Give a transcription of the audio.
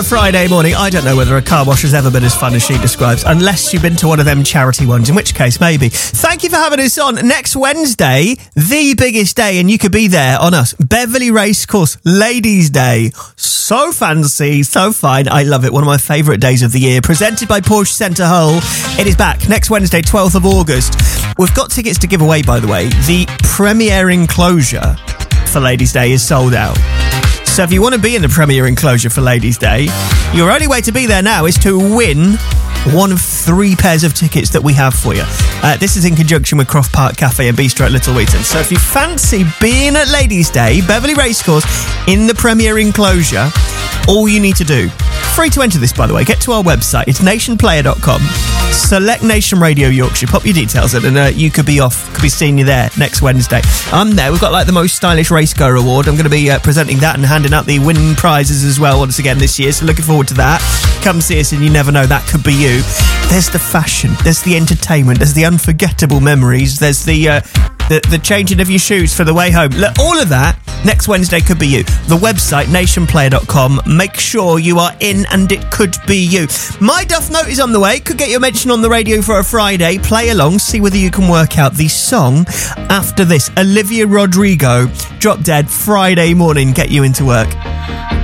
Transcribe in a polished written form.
Friday morning, I don't know whether a car wash has ever been as fun as she describes, unless you've been to one of them charity ones, in which case, maybe. Thank you for having us on. Next Wednesday, the biggest day, and you could be there on us. Beverley Racecourse, Ladies' Day. So fancy, so fine. I love it. One of my favourite days of the year. Presented by Porsche Centre Hull. It is back next Wednesday, 12th of August. We've got tickets to give away, by the way. The premier enclosure for Ladies' Day is sold out. So if you want to be in the premier enclosure for Ladies' Day, your only way to be there now is to win one of 3 pairs of tickets that we have for you. This is in conjunction with Croft Park Cafe and Bistro at Little Wheaton. So if you fancy being at Ladies' Day, Beverley Racecourse, in the premier enclosure, all you need to do, free to enter this, by the way, get to our website. It's nationplayer.com. Select Nation Radio Yorkshire. Pop your details in and you could be seeing you there next Wednesday. I'm there. We've got like the most stylish race car award. I'm going to be presenting that and handing out the winning prizes as well once again this year. So looking forward to that. Come see us and you never know, that could be you. There's the fashion. There's the entertainment. There's the unforgettable memories. There's the changing of your shoes for the way home. Look, all of that next Wednesday could be you. The website, nationplayer.com. Make sure you are in and it could be you. My Duff Note is on the way. Could get your mention on the radio for a Friday. Play along, see whether you can work out the song after this. Olivia Rodrigo, Drop Dead, Friday morning. Get you into work.